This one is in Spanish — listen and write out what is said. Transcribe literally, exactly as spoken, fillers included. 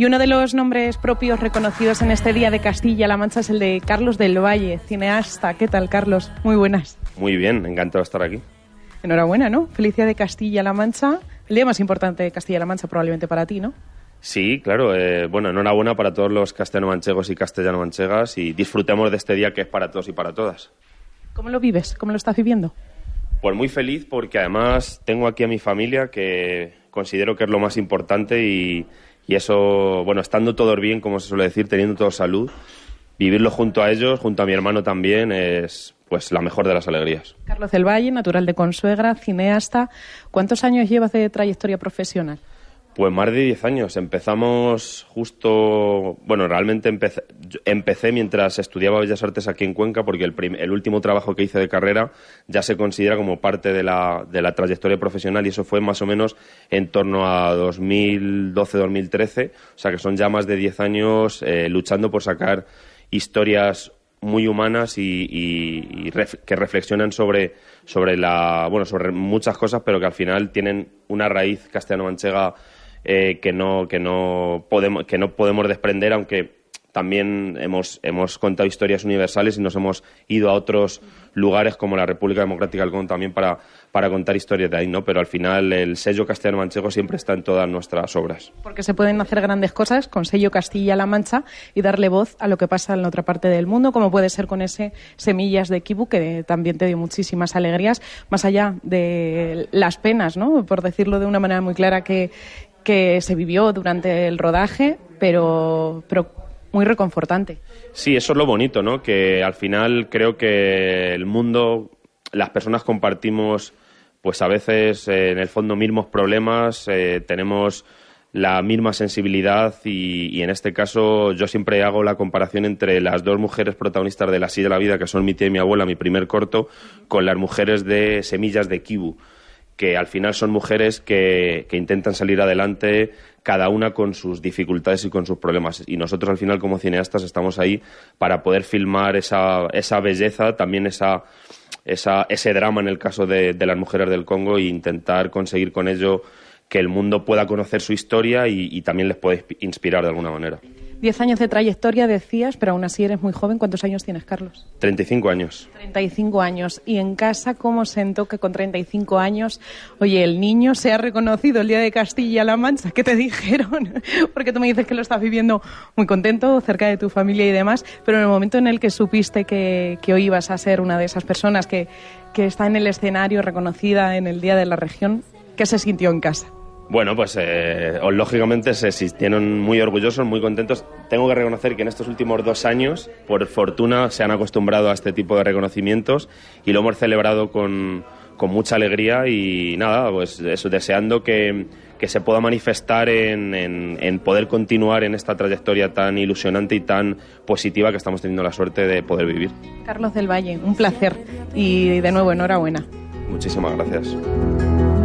Y uno de los nombres propios reconocidos en este Día de Castilla-La Mancha es el de Carlos del Valle, cineasta. ¿Qué tal, Carlos? Muy buenas. Muy bien, encantado de estar aquí. Enhorabuena, ¿no? Feliz Día de Castilla-La Mancha. El día más importante de Castilla-La Mancha probablemente para ti, ¿no? Sí, claro. Eh, bueno, enhorabuena para todos los castellano-manchegos y castellano-manchegas y disfrutemos de este día que es para todos y para todas. ¿Cómo lo vives? ¿Cómo lo estás viviendo? Pues muy feliz porque además tengo aquí a mi familia, que considero que es lo más importante y, y eso, bueno, estando todos bien, como se suele decir, teniendo todos salud, vivirlo junto a ellos, junto a mi hermano también, es pues la mejor de las alegrías. Carlos del Valle, natural de Consuegra, cineasta. ¿Cuántos años llevas de trayectoria profesional? Pues más de diez años. Empezamos justo... Bueno, realmente empecé, empecé mientras estudiaba Bellas Artes aquí en Cuenca, porque el, prim, el último trabajo que hice de carrera ya se considera como parte de la, de la trayectoria profesional, y eso fue más o menos en torno a dos mil doce dos mil trece. O sea que son ya más de diez años eh, luchando por sacar historias muy humanas y, y, y ref, que reflexionan sobre, sobre, la, bueno, sobre muchas cosas, pero que al final tienen una raíz castellano-manchega Eh, que no que no podemos que no podemos desprender, aunque también hemos hemos contado historias universales y nos hemos ido a otros lugares como la República Democrática del Congo también para para contar historias de ahí, ¿no? Pero al final el sello castellano-manchego siempre está en todas nuestras obras. Porque se pueden hacer grandes cosas con sello Castilla-La Mancha y darle voz a lo que pasa en la otra parte del mundo, como puede ser con ese Semillas de Kibu, que también te dio muchísimas alegrías, más allá de las penas, ¿no? Por decirlo de una manera muy clara, que que se vivió durante el rodaje, pero, pero muy reconfortante. Sí, eso es lo bonito, ¿no? Que al final creo que el mundo, las personas compartimos, pues a veces eh, en el fondo mismos problemas, eh, tenemos la misma sensibilidad y, y en este caso yo siempre hago la comparación entre las dos mujeres protagonistas de La Silla de la Vida, que son mi tía y mi abuela, mi primer corto, con las mujeres de Semillas de Kibu, que al final son mujeres que, que intentan salir adelante, cada una con sus dificultades y con sus problemas. Y nosotros al final como cineastas estamos ahí para poder filmar esa, esa belleza, también esa, esa, ese drama en el caso de, de las mujeres del Congo, e intentar conseguir con ello que el mundo pueda conocer su historia y, y también les pueda inspirar de alguna manera. Diez años de trayectoria, decías, pero aún así eres muy joven. ¿Cuántos años tienes, Carlos? treinta y cinco años. treinta y cinco años. ¿Y en casa cómo sentó que con treinta y cinco años, oye, el niño se ha reconocido el Día de Castilla-La Mancha? ¿Qué te dijeron? Porque tú me dices que lo estás viviendo muy contento, cerca de tu familia y demás, pero en el momento en el que supiste que, que hoy ibas a ser una de esas personas que, que está en el escenario reconocida en el Día de la Región, ¿qué se sintió en casa? Bueno, pues eh, lógicamente se sintieron muy orgullosos, muy contentos. Tengo que reconocer que en estos últimos dos años, por fortuna, se han acostumbrado a este tipo de reconocimientos y lo hemos celebrado con, con mucha alegría y nada, pues eso, deseando que, que se pueda manifestar en, en, en poder continuar en esta trayectoria tan ilusionante y tan positiva que estamos teniendo la suerte de poder vivir. Carlos del Valle, un placer y de nuevo enhorabuena. Muchísimas gracias.